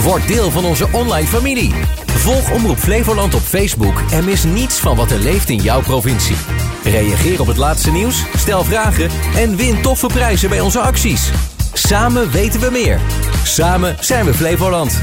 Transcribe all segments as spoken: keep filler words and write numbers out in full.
Word deel van onze online familie. Volg Omroep Flevoland op Facebook en mis niets van wat er leeft in jouw provincie. Reageer op het laatste nieuws, stel vragen en win toffe prijzen bij onze acties. Samen weten we meer. Samen zijn we Flevoland.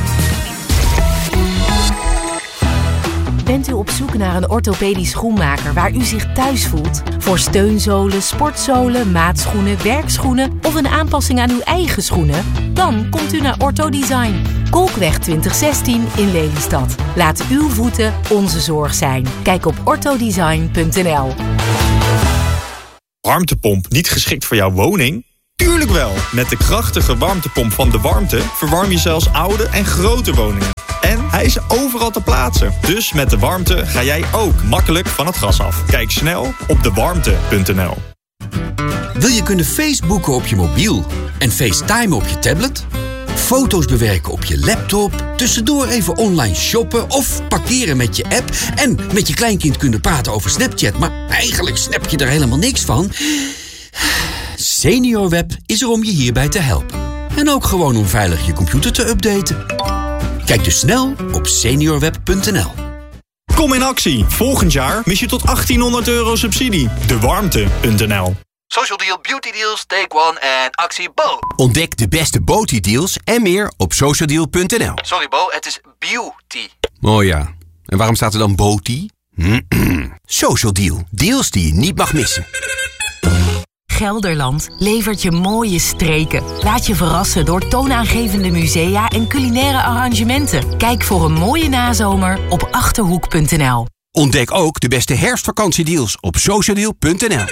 Bent u op zoek naar een orthopedisch schoenmaker waar u zich thuis voelt? Voor steunzolen, sportzolen, maatschoenen, werkschoenen of een aanpassing aan uw eigen schoenen? Dan komt u naar Ortho Design. Kolkweg twintig zestien in Lelystad. Laat uw voeten onze zorg zijn. Kijk op orthodesign punt n l. Warmtepomp niet geschikt voor jouw woning? Tuurlijk wel! Met de krachtige warmtepomp van De Warmte verwarm je zelfs oude en grote woningen. En hij is overal te plaatsen. Dus met De Warmte ga jij ook makkelijk van het gas af. Kijk snel op de warmte punt n l. Wil je kunnen Facebooken op je mobiel en FaceTime op je tablet? Foto's bewerken op je laptop, tussendoor even online shoppen of parkeren met je app en met je kleinkind kunnen praten over Snapchat, maar eigenlijk snap je er helemaal niks van? SeniorWeb is er om je hierbij te helpen. En ook gewoon om veilig je computer te updaten. Kijk dus snel op seniorweb punt n l. Kom in actie. Volgend jaar mis je tot achttienhonderd euro subsidie. de warmte punt n l. Social Deal, Beauty Deals, Take One en actie Bo. Ontdek de beste Beauty deals en meer op social deal punt n l. Sorry Bo, het is beauty. Oh ja, en waarom staat er dan Beauty? Social Deal, deals die je niet mag missen. Gelderland levert je mooie streken. Laat je verrassen door toonaangevende musea en culinaire arrangementen. Kijk voor een mooie nazomer op achterhoek punt n l. Ontdek ook de beste herfstvakantiedeals op social deal punt n l.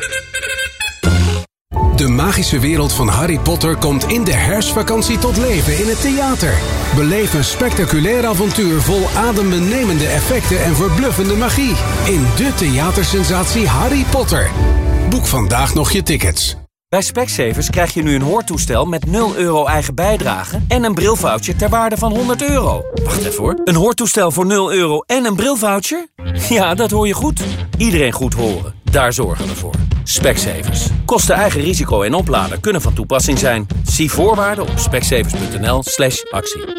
De magische wereld van Harry Potter komt in de herfstvakantie tot leven in het theater. Beleef een spectaculair avontuur vol adembenemende effecten en verbluffende magie. In de theatersensatie Harry Potter. Boek vandaag nog je tickets. Bij Specsavers krijg je nu een hoortoestel met nul euro eigen bijdrage en een brilvoucher ter waarde van honderd euro. Wacht even hoor. Een hoortoestel voor nul euro en een brilvoucher? Ja, dat hoor je goed. Iedereen goed horen. Daar zorgen we voor. Specsavers. Kosten eigen risico en oplader kunnen van toepassing zijn. Zie voorwaarden op specsavers punt n l slash actie.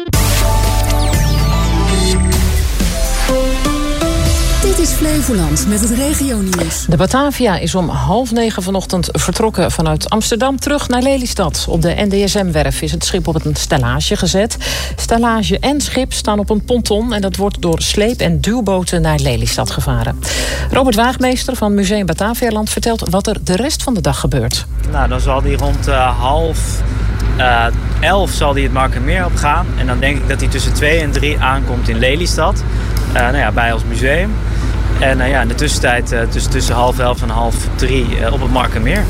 Dit is Flevoland met het regionieuws. De Batavia is om half negen vanochtend vertrokken vanuit Amsterdam terug naar Lelystad. Op de N D S M-werf is het schip op een stellage gezet. Stellage en schip staan op een ponton en dat wordt door sleep- en duwboten naar Lelystad gevaren. Robert Waagmeester van Museum Batavialand vertelt wat er de rest van de dag gebeurt. Nou, dan zal hij rond uh, half uh, elf zal hij het Markermeer op gaan. En dan denk ik dat hij tussen twee en drie aankomt in Lelystad. Uh, nou ja, bij ons museum. En uh, ja, in de tussentijd uh, tussen, tussen half elf en half drie uh, op het Markermeer.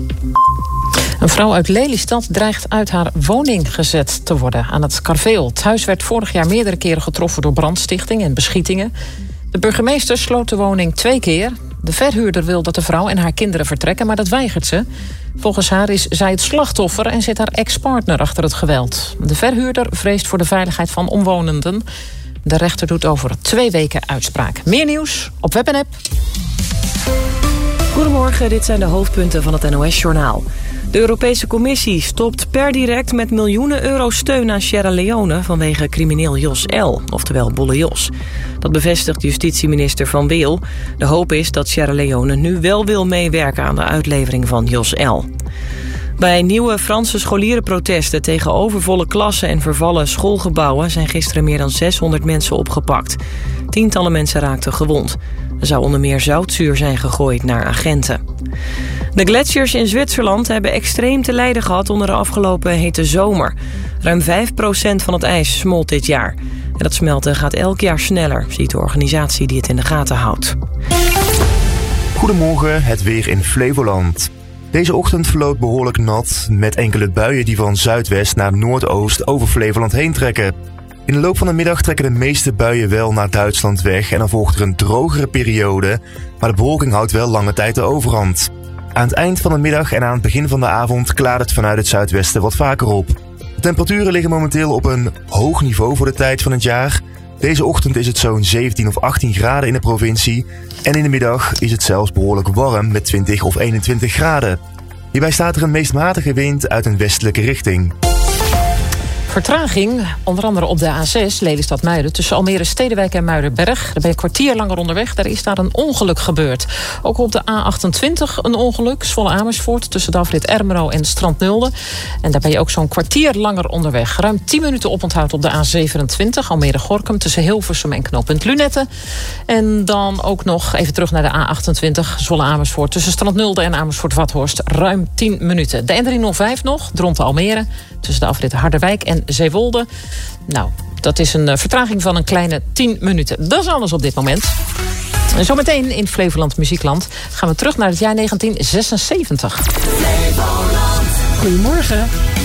Een vrouw uit Lelystad dreigt uit haar woning gezet te worden aan het Karveel. Het huis werd vorig jaar meerdere keren getroffen door brandstichting en beschietingen. De burgemeester sloot de woning twee keer. De verhuurder wil dat de vrouw en haar kinderen vertrekken, maar dat weigert ze. Volgens haar is zij het slachtoffer en zit haar ex-partner achter het geweld. De verhuurder vreest voor de veiligheid van omwonenden. De rechter doet over twee weken uitspraak. Meer nieuws op web en app. Goedemorgen, dit zijn de hoofdpunten van het N O S-journaal. De Europese Commissie stopt per direct met miljoenen euro steun aan Sierra Leone vanwege crimineel Jos L., oftewel Bolle Jos. Dat bevestigt justitieminister Van Weel. De hoop is dat Sierra Leone nu wel wil meewerken aan de uitlevering van Jos L. Bij nieuwe Franse scholierenprotesten tegen overvolle klassen en vervallen schoolgebouwen zijn gisteren meer dan zeshonderd mensen opgepakt. Tientallen mensen raakten gewond. Er zou onder meer zoutzuur zijn gegooid naar agenten. De gletsjers in Zwitserland hebben extreem te lijden gehad onder de afgelopen hete zomer. Ruim vijf procent van het ijs smolt dit jaar. En dat smelten gaat elk jaar sneller, ziet de organisatie die het in de gaten houdt. Goedemorgen, het weer in Flevoland. Deze ochtend verloopt behoorlijk nat, met enkele buien die van zuidwest naar noordoost over Flevoland heen trekken. In de loop van de middag trekken de meeste buien wel naar Duitsland weg en dan volgt er een drogere periode, maar de bewolking houdt wel lange tijd de overhand. Aan het eind van de middag en aan het begin van de avond klaart het vanuit het zuidwesten wat vaker op. De temperaturen liggen momenteel op een hoog niveau voor de tijd van het jaar. Deze ochtend is het zo'n zeventien of achttien graden in de provincie en in de middag is het zelfs behoorlijk warm met twintig of eenentwintig graden. Hierbij staat er een meest matige wind uit een westelijke richting. Vertraging, onder andere op de A zes, Lelystad-Muiden, tussen Almere Stedenwijk en Muidenberg. Daar ben je een kwartier langer onderweg. Daar is daar een ongeluk gebeurd. Ook op de A achtentwintig een ongeluk, Zwolle-Amersfoort, tussen de afrit Ermelo en Strandnulde. En daar ben je ook zo'n kwartier langer onderweg. Ruim tien minuten oponthoud op de A zevenentwintig, Almere-Gorkum, tussen Hilversum en knooppunt Lunetten. En dan ook nog even terug naar de A achtentwintig, Zwolle-Amersfoort, tussen Strandnulde en Amersfoort-Vathorst. Ruim tien minuten. De N driehonderdvijf nog, Dronten-Almere, tussen de afrit Harderwijk en Zeewolde. Nou, dat is een uh, vertraging van een kleine tien minuten. Dat is alles op dit moment. En zometeen in Flevoland Muziekland gaan we terug naar het jaar negentien zesenzeventig. Goedemorgen.